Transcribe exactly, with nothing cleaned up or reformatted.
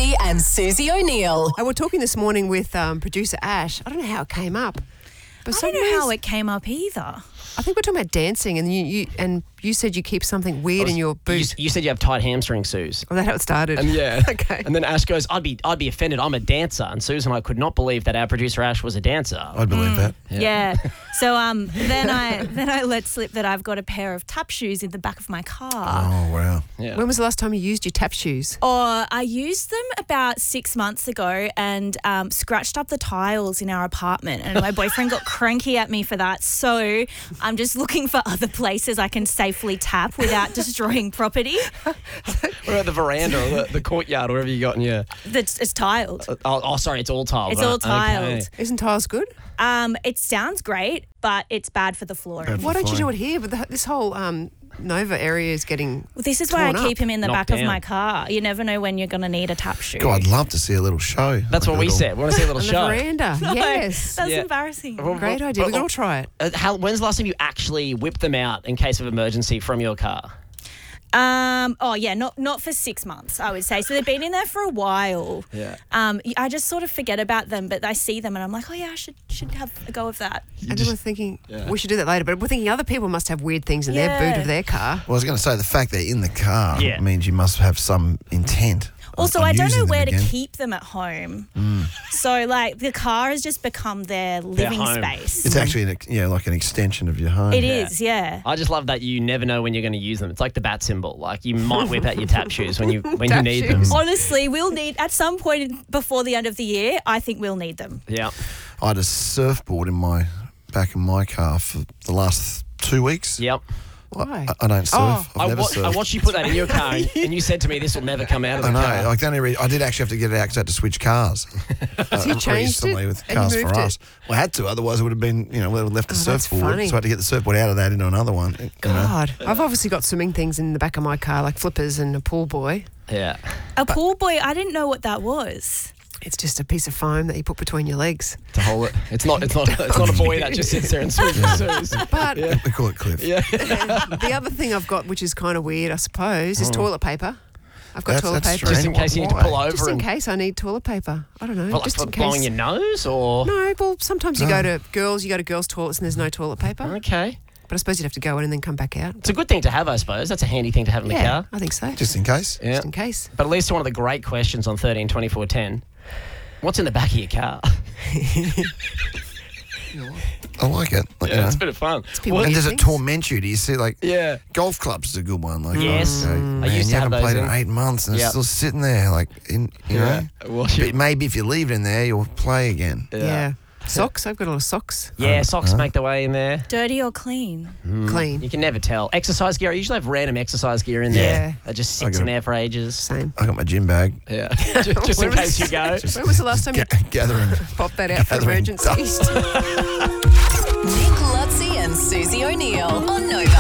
Lutzi and Susie O'Neill. And we're talking this morning with um, producer Ash. I don't know how it came up. But I don't know how it came up either. I think we're talking about dancing, and you, you and you said you keep something weird in your You, boot. you said you have tight hamstrings, Suze. Well, that's how it started. And yeah. Okay. And then Ash goes, I'd be I'd be offended. I'm a dancer. And Susan and I could not believe that our producer Ash was a dancer. I'd believe that. Yeah. So um, then I then I let slip that I've got a pair of tap shoes in the back of my car. Oh, wow. Yeah. When was the last time you used your tap shoes? Or I used them about six months ago and um, scratched up the tiles in our apartment, and my boyfriend got cranky at me for that. So I'm just looking for other places I can safely tap without destroying property. What about the veranda or the, the courtyard, wherever you got in your... That's it's tiled. Oh, oh, sorry, it's all tiled. It's right? all tiled. Okay. Isn't tiles good? Um, it sounds great, but it's bad for the flooring. Bad. Why don't you Fine. do it here? But the, this whole um, Nova area is getting Well, this is why I torn keep up. him in the Knocked back of down. my car. You never know when you're going to need a tap shoe. God, I'd love to see a little show. That's Like what a we little- said. We want to see a little On the show. veranda. No, Yes. That's Yeah. embarrassing. Well, Great well, idea. We well, can all try it. Uh, how, when's the last time you actually whipped them out in case of emergency from your car? Um, oh yeah, not not for six months, I would say. So they've been in there for a while. Yeah. Um, I just sort of forget about them, but I see them and I'm like, oh yeah, I should should have a go of that. And then we're thinking, we should do that later, but we're thinking other people must have weird things in their Yeah. boot of their car. Well, I was going to say, the fact they're in the car Yeah. means you must have some intent. on- Also, on I don't using know them where to again. keep them at home. So like the car has just become their living home. space. It's actually an, ex- yeah, like an extension of your home. It is, yeah. I just love that you never know when you're going to use them. It's like the bat symbol. Like you might whip out your tap shoes when you when you Tap need shoes. them. Honestly, we'll need at some point before the end of the year. I think we'll need them. Yeah. I had a surfboard in my back of my car for the last two weeks. Yep. Why? I, I don't surf. Oh. I've I, never wa- surfed. I watched you put that in your car, and, and you said to me, "This will never come out of the I know. car." Like the only re- I did actually have to get it out because I had to switch cars. uh, you changed recently it with and cars moved for it? us. Well, I had to, otherwise it would have been, you know, we would have left the Oh, that's surfboard. funny. So I had to get the surfboard out of that into another one. you know. God. I've obviously got swimming things in the back of my car, like flippers and a pool buoy. Yeah. A pool boy, I didn't know what that was. It's just a piece of foam that you put between your legs. To hold it. It's not. It's not. It's not a boy that just sits there and swims. But We call it Cliff. Yeah. the other thing I've got, which is kind of weird, I suppose, is toilet paper. I've got That's- toilet that's paper. Just in case you need to pull over. Just in and, case I need toilet paper. I don't know. Well, just like in for blowing case. your nose, or No, well, sometimes you No. go to girls, you go to girls' toilets and there's no toilet paper. okay. But I suppose you'd have to go in and then come back out. It's a good thing to have, I suppose. That's a handy thing to have in the Yeah, car. I think so. Just in case. Yeah. Just in case. But at least one of the great questions on thirteen twenty-four ten. What's in the back of your car? I like it. Like, you Yeah, know. it's a bit of fun. people And Weird does it things. torment you? Do you see, like, Yeah. golf clubs is a good one. Like, Yes. oh, you I go, man, used to you have haven't those played in in. eight months and Yeah. it's still sitting there. Like, in, you know. Well, you- But maybe if you leave it in there, you'll play again. Yeah. Socks. I've got a lot of socks. Yeah, socks make the way in there. Dirty or clean? Clean. You can never tell. Exercise gear. I usually have random exercise gear in there. Yeah. That just I sits got in there for ages. Same. I got my gym bag. Yeah. just just in Where case was- you go. When was the last time you Ga- gathering. popped that out for Gathering emergencies? Nick Lutzi and Susie O'Neill on Nova.